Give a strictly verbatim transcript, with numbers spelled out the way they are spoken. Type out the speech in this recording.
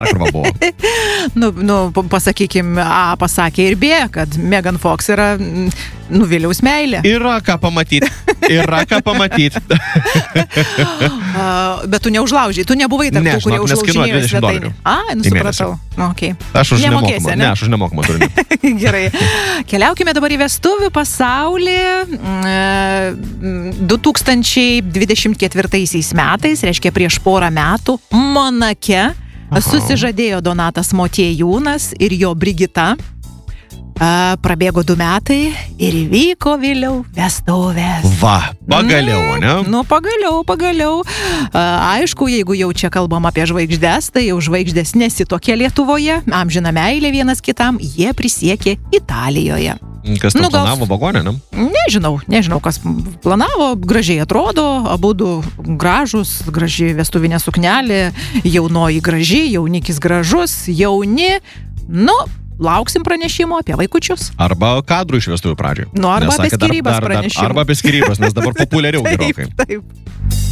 Ar va buvo? nu, nu, pasakykim, A pasakė ir B, kad Megan Fox yra nu, Viliaus meilė. Yra ką pamatyti. Yra ką pamatyti. uh, bet tu neužlaužiai, tu nebuvai tarp Ne, tų, kurie žinok, nes kainuoja užlaužinėjo dvidešimt svetainį. A, nu į supratau. Nu, okay. Aš už Nemokėsi, nemokamą. ne? Ne, aš už nemokamą turinį. Gerai. Keliaukime dabar į vestuvių pasaulį. du tūkstančiai dvidešimt ketvirtaisiais metais, reiškia prieš porą metų, Monake Aha. susižadėjo Donatas Motiejūnas ir jo Brigita. A, prabėgo du metai ir įvyko vėliau vestuvės. Va, pagaliau, ne? Nu, pagaliau, pagaliau. A, aišku, jeigu jau čia kalbam apie žvaigždes, tai jau žvaigždės nesitokė Lietuvoje, amžina meilė vienas kitam, jie prisiekė Italijoje. Kas tam Nu, gal- planavo vagonę, ne? Nežinau, nežinau, kas planavo, gražiai atrodo, abudu gražus, graži vestuvinė suknelė, jaunoji graži, jaunikis gražus, jauni, nu, lauksim pranešimo apie vaikučius. Arba kadrų iš vestuvių pradžioj. Nu, arba Nes apie sakė, dar- skyrybas dar- dar- pranešimų. Arba apie skyrybas, nes dabar populiariau gerokai. Taip, taip.